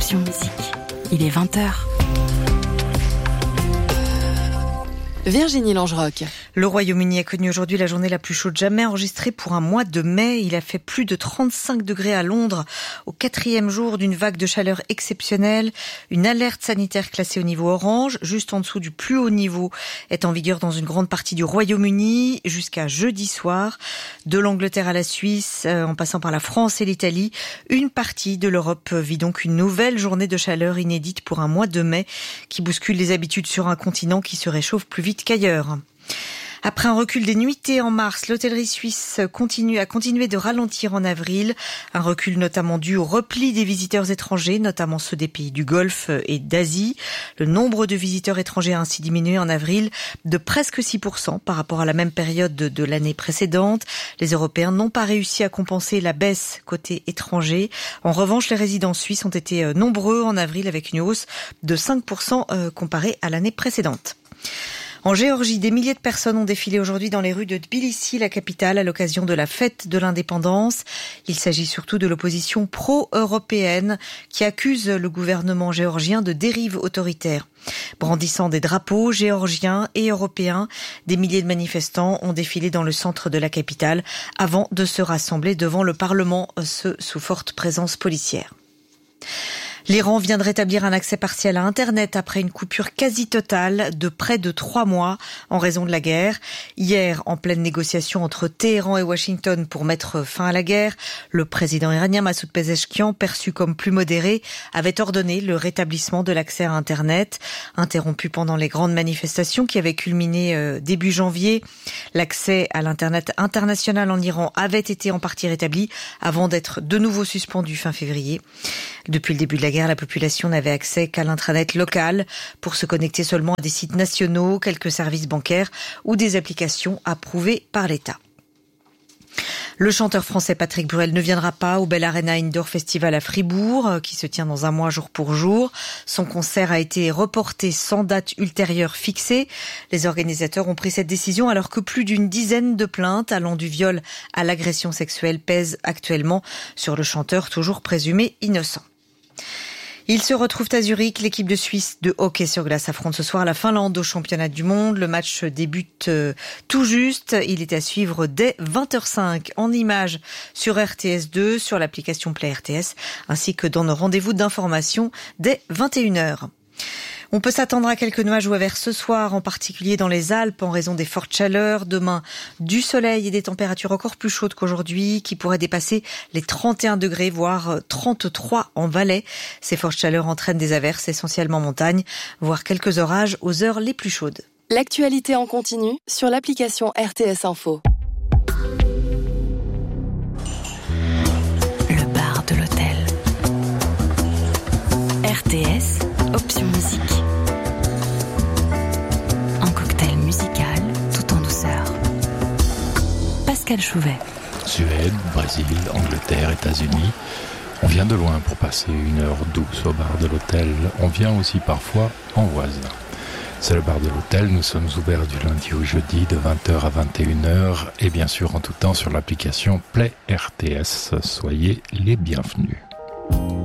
Option Musique. Il est 20h. Virginie Langerock. Le Royaume-Uni a connu aujourd'hui la journée la plus chaude jamais enregistrée pour un mois de mai. Il a fait plus de 35 degrés à Londres au 4e jour d'une vague de chaleur exceptionnelle. Une alerte sanitaire classée au niveau orange, juste en dessous du plus haut niveau, est en vigueur dans une grande partie du Royaume-Uni jusqu'à jeudi soir. De l'Angleterre à la Suisse, en passant par la France et l'Italie, une partie de l'Europe vit donc une nouvelle journée de chaleur inédite pour un mois de mai qui bouscule les habitudes sur un continent qui se réchauffe plus vite qu'ailleurs. Après un recul des nuitées en mars, l'hôtellerie suisse a continué de ralentir en avril. Un recul notamment dû au repli des visiteurs étrangers, notamment ceux des pays du Golfe et d'Asie. Le nombre de visiteurs étrangers a ainsi diminué en avril de presque 6% par rapport à la même période de l'année précédente. Les Européens n'ont pas réussi à compenser la baisse côté étranger. En revanche, les résidents suisses ont été nombreux en avril avec une hausse de 5% comparée à l'année précédente. En Géorgie, des milliers de personnes ont défilé aujourd'hui dans les rues de Tbilissi, la capitale, à l'occasion de la fête de l'indépendance. Il s'agit surtout de l'opposition pro-européenne qui accuse le gouvernement géorgien de dérive autoritaire. Brandissant des drapeaux géorgiens et européens, des milliers de manifestants ont défilé dans le centre de la capitale avant de se rassembler devant le Parlement, sous forte présence policière. L'Iran vient de rétablir un accès partiel à Internet après une coupure quasi totale de près de 3 mois en raison de la guerre. Hier, en pleine négociation entre Téhéran et Washington pour mettre fin à la guerre, le président iranien Massoud Pezeshkian, perçu comme plus modéré, avait ordonné le rétablissement de l'accès à Internet. Interrompu pendant les grandes manifestations qui avaient culminé début janvier, l'accès à l'Internet international en Iran avait été en partie rétabli avant d'être de nouveau suspendu fin février. Depuis le début de la guerre, la population n'avait accès qu'à l'intranet local pour se connecter seulement à des sites nationaux, quelques services bancaires ou des applications approuvées par l'État. Le chanteur français Patrick Bruel ne viendra pas au Bell Arena Indoor Festival à Fribourg, qui se tient dans un mois jour pour jour. Son concert a été reporté sans date ultérieure fixée. Les organisateurs ont pris cette décision alors que plus d'une dizaine de plaintes allant du viol à l'agression sexuelle pèsent actuellement sur le chanteur toujours présumé innocent. Ils se retrouvent à Zurich. L'équipe de Suisse de hockey sur glace affronte ce soir la Finlande au championnat du monde. Le match débute tout juste. Il est à suivre dès 20h05 en images sur RTS2, sur l'application Play RTS, ainsi que dans nos rendez-vous d'information dès 21h. On peut s'attendre à quelques nuages ou averses ce soir, en particulier dans les Alpes, en raison des fortes chaleurs. Demain, du soleil et des températures encore plus chaudes qu'aujourd'hui, qui pourraient dépasser les 31 degrés, voire 33 en Valais. Ces fortes chaleurs entraînent des averses, essentiellement en montagne, voire quelques orages aux heures les plus chaudes. L'actualité en continu sur l'application RTS Info. Le bar de l'hôtel. RTS, Option Musique. Un cocktail musical tout en douceur. Pascal Chouvet. Suède, Brésil, Angleterre, États-Unis. On vient de loin pour passer une heure douce au bar de l'hôtel. On vient aussi parfois en voisin. C'est le bar de l'hôtel. Nous sommes ouverts du lundi au jeudi de 20h à 21h et bien sûr en tout temps sur l'application Play RTS. Soyez les bienvenus.